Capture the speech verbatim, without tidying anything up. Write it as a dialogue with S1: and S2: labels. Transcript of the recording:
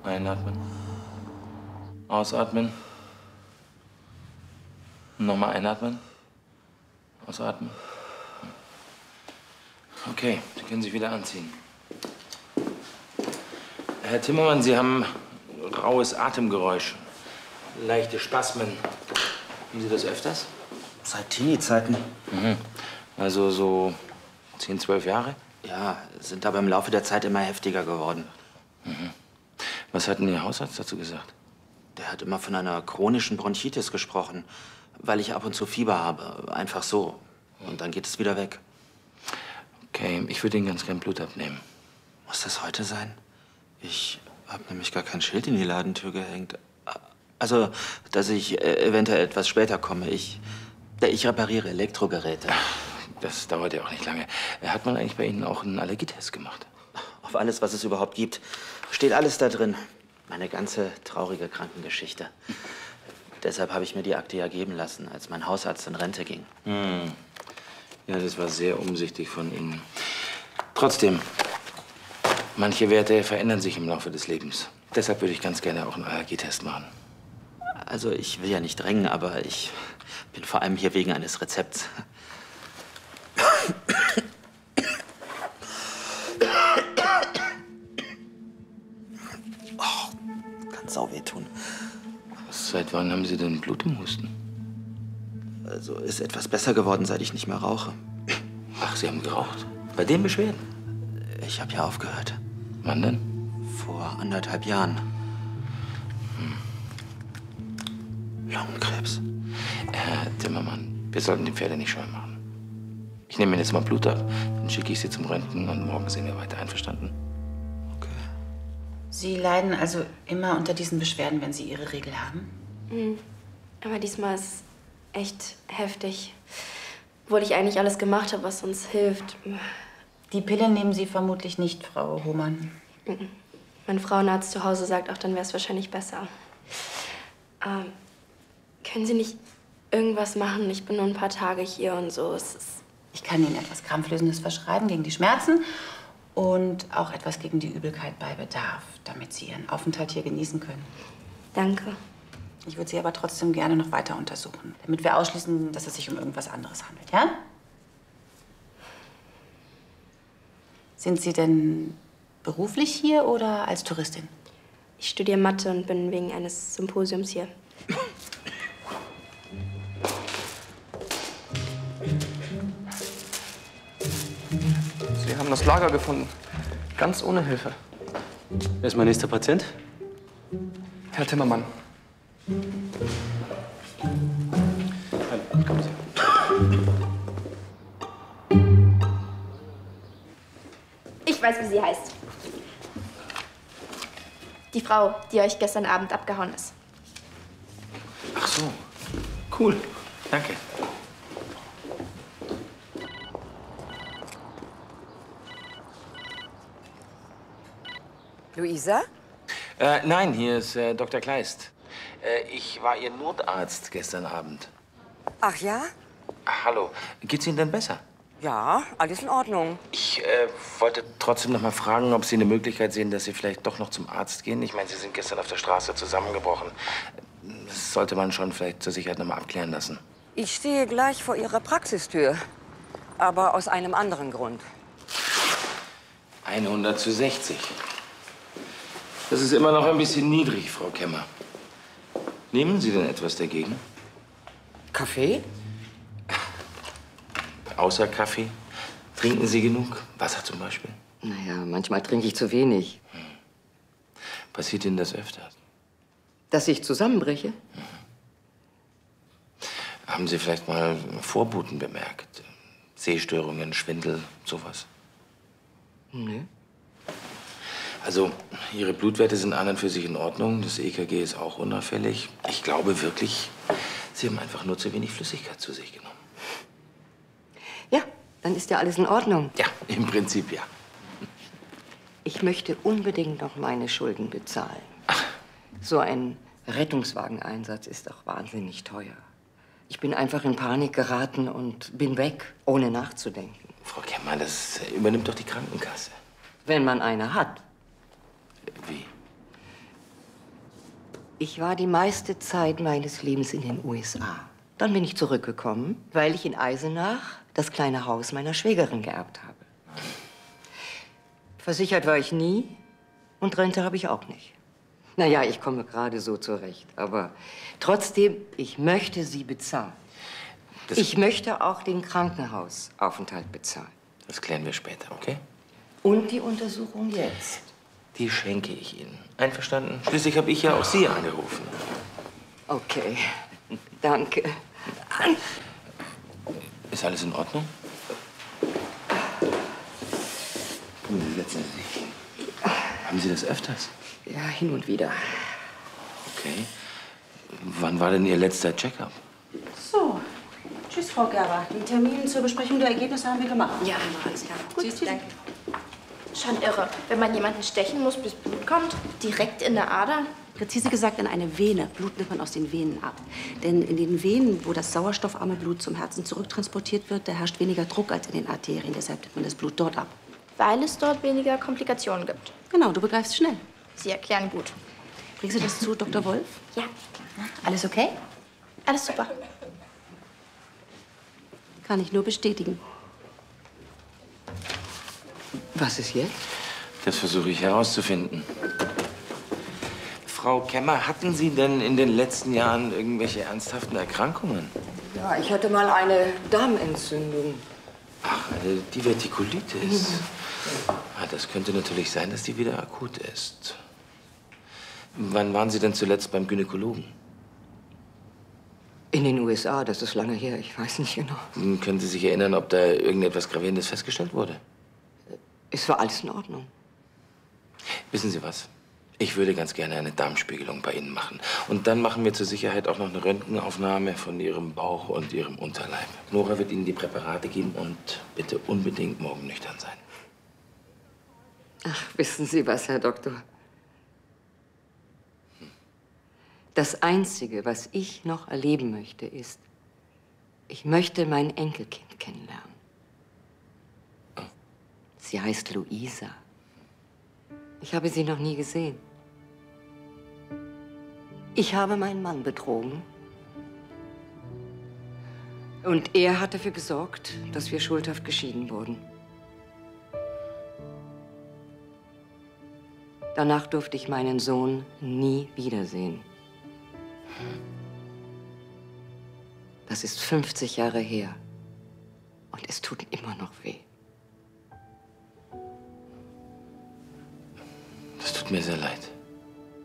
S1: Einatmen. Ausatmen. Nochmal einatmen. Ausatmen. Okay, Sie können sich wieder anziehen. Herr Timmermann, Sie haben raues Atemgeräusch, leichte Spasmen. Haben Sie das öfters?
S2: Seit Teenie-Zeiten.
S1: Mhm. Also so zehn, zwölf Jahre?
S2: Ja, sind aber im Laufe der Zeit immer heftiger geworden.
S1: Mhm. Was hat denn Ihr Hausarzt dazu gesagt?
S2: Der hat immer von einer chronischen Bronchitis gesprochen, weil ich ab und zu Fieber habe. Einfach so. Und dann geht es wieder weg.
S1: Okay, ich würde Ihnen ganz gern Blut abnehmen.
S2: Muss das heute sein? Ich habe nämlich gar kein Schild in die Ladentür gehängt. Also, dass ich äh, eventuell etwas später komme. Ich, ich repariere Elektrogeräte.
S1: Das dauert ja auch nicht lange. Hat man eigentlich bei Ihnen auch einen Allergietest gemacht?
S2: Auf alles, was es überhaupt gibt. Steht alles da drin. Meine ganze traurige Krankengeschichte. Deshalb habe ich mir die Akte ja geben lassen, als mein Hausarzt in Rente ging.
S1: Hm. Ja, das war sehr umsichtig von Ihnen. Trotzdem, manche Werte verändern sich im Laufe des Lebens. Deshalb würde ich ganz gerne auch einen Allergietest machen.
S2: Also, ich will ja nicht drängen, aber ich bin vor allem hier wegen eines Rezepts. Oh, kann sau weh tun.
S1: Seit wann haben Sie denn Blut im Husten?
S2: Also, ist etwas besser geworden, seit ich nicht mehr rauche.
S1: Ach, Sie haben geraucht? Bei den Beschwerden?
S2: Ich habe ja aufgehört.
S1: Wann denn?
S2: Vor anderthalb Jahren.
S1: Hm.
S2: Lungenkrebs.
S1: Herr Timmermann, wir sollten die Pferde nicht scheu machen. Ich nehme Ihnen jetzt mal Blut ab, dann schicke ich Sie zum Röntgen und morgen sehen wir weiter. Einverstanden?
S2: Okay.
S3: Sie leiden also immer unter diesen Beschwerden, wenn Sie Ihre Regel haben?
S4: Mhm. Aber diesmal ist es echt heftig. Obwohl ich eigentlich alles gemacht habe, was uns hilft.
S3: Die Pille nehmen Sie vermutlich nicht, Frau Hohmann.
S4: Mhm. Mein Frauenarzt zu Hause sagt auch, dann wäre es wahrscheinlich besser. Ähm, können Sie nicht irgendwas machen? Ich bin nur ein paar Tage hier und so. Es ist
S3: Ich kann Ihnen etwas Krampflösendes verschreiben gegen die Schmerzen und auch etwas gegen die Übelkeit bei Bedarf, damit Sie Ihren Aufenthalt hier genießen können.
S4: Danke.
S3: Ich würde Sie aber trotzdem gerne noch weiter untersuchen, damit wir ausschließen, dass es sich um irgendwas anderes handelt, ja? Sind Sie denn beruflich hier oder als Touristin?
S4: Ich studiere Mathe und bin wegen eines Symposiums hier.
S5: Sie haben das Lager gefunden. Ganz ohne Hilfe.
S6: Wer ist mein nächster Patient?
S5: Herr Timmermann.
S6: Kommen Sie.
S4: Ich weiß, wie sie heißt. Die Frau, die euch gestern Abend abgehauen ist.
S1: Ach so, cool. Danke.
S7: Luisa?
S1: Äh, nein, hier ist äh, Doktor Kleist. Äh, ich war Ihr Notarzt gestern Abend.
S7: Ach ja?
S1: Ach, hallo. Geht's Ihnen denn besser?
S7: Ja, alles in Ordnung.
S1: Ich äh, wollte trotzdem noch mal fragen, ob Sie eine Möglichkeit sehen, dass Sie vielleicht doch noch zum Arzt gehen. Ich meine, Sie sind gestern auf der Straße zusammengebrochen. Das sollte man schon vielleicht zur Sicherheit noch mal abklären lassen.
S7: Ich stehe gleich vor Ihrer Praxistür. Aber aus einem anderen Grund.
S1: hundert zu sechzig. Das ist immer noch ein bisschen niedrig, Frau Kemmer. Nehmen Sie denn etwas dagegen?
S7: Kaffee?
S1: Außer Kaffee? Trinken Sie genug? Wasser zum Beispiel?
S7: Naja, manchmal trinke ich zu wenig.
S1: Hm. Passiert Ihnen das öfter?
S7: Dass ich zusammenbreche?
S1: Mhm. Haben Sie vielleicht mal Vorboten bemerkt? Sehstörungen, Schwindel, sowas?
S7: Nee.
S1: Also, Ihre Blutwerte sind an und für sich in Ordnung. Das E K G ist auch unauffällig. Ich glaube wirklich, Sie haben einfach nur zu wenig Flüssigkeit zu sich genommen.
S7: Ja, dann ist ja alles in Ordnung.
S1: Ja, im Prinzip ja.
S7: Ich möchte unbedingt noch meine Schulden bezahlen. Ach. So ein Rettungswageneinsatz ist doch wahnsinnig teuer. Ich bin einfach in Panik geraten und bin weg, ohne nachzudenken.
S1: Frau Kemmer, das übernimmt doch die Krankenkasse.
S7: Wenn man eine hat.
S1: Wie?
S7: Ich war die meiste Zeit meines Lebens in den U S A. Dann bin ich zurückgekommen, weil ich in Eisenach das kleine Haus meiner Schwägerin geerbt habe. Versichert war ich nie und Rente habe ich auch nicht. Naja, ich komme gerade so zurecht, aber trotzdem, ich möchte sie bezahlen.
S1: Das
S7: ich möchte auch den Krankenhausaufenthalt bezahlen.
S1: Das klären wir später, okay?
S7: Und die Untersuchung jetzt.
S1: Die schenke ich Ihnen. Einverstanden? Schließlich habe ich ja auch Sie angerufen.
S7: Okay, danke.
S1: Ist alles in Ordnung? Setzen Sie sich. Haben Sie das öfters?
S7: Ja, hin und wieder.
S1: Okay. Wann war denn Ihr letzter Check-up?
S8: So, tschüss, Frau Gerber. Den Termin zur Besprechung der Ergebnisse haben wir gemacht.
S4: Ja, alles klar.
S8: Gut,
S4: Tschüss,
S8: tschüss.
S4: danke. Schon irre. Wenn man jemanden stechen muss, bis Blut kommt, direkt in der Ader.
S8: Präzise gesagt in eine Vene. Blut nimmt man aus den Venen ab. Denn in den Venen, wo das sauerstoffarme Blut zum Herzen zurücktransportiert wird, da herrscht weniger Druck als in den Arterien. Deshalb nimmt man das Blut dort ab.
S4: Weil es dort weniger Komplikationen gibt.
S8: Genau, du begreifst schnell.
S4: Sie erklären gut.
S8: Bringst du das zu, Doktor Wolf?
S4: Ja,
S8: Alles okay?
S4: alles super.
S8: Kann ich nur bestätigen.
S7: Was ist jetzt?
S1: Das versuche ich herauszufinden. Frau Kemmer, hatten Sie denn in den letzten Jahren irgendwelche ernsthaften Erkrankungen?
S7: Ja, ich hatte mal eine Darmentzündung.
S1: Ach, eine Divertikulitis. Ah, das könnte natürlich sein, dass die wieder akut ist. Wann waren Sie denn zuletzt beim Gynäkologen?
S7: In den U S A, das ist lange her, ich weiß nicht genau.
S1: Hm, Können Sie sich erinnern, ob da irgendetwas Gravierendes festgestellt wurde?
S7: Es war alles in Ordnung.
S1: Wissen Sie was? Ich würde ganz gerne eine Darmspiegelung bei Ihnen machen. Und dann machen wir zur Sicherheit auch noch eine Röntgenaufnahme von Ihrem Bauch und Ihrem Unterleib. Nora wird Ihnen die Präparate geben und bitte unbedingt morgen nüchtern sein.
S7: Ach, wissen Sie was, Herr Doktor? Das Einzige, was ich noch erleben möchte, ist, ich möchte mein Enkelkind kennenlernen. Sie heißt Luisa. Ich habe sie noch nie gesehen. Ich habe meinen Mann betrogen. Und er hat dafür gesorgt, dass wir schuldhaft geschieden wurden. Danach durfte ich meinen Sohn nie wiedersehen. Das ist fünfzig Jahre her. Und es tut immer noch weh.
S1: Das tut mir sehr leid.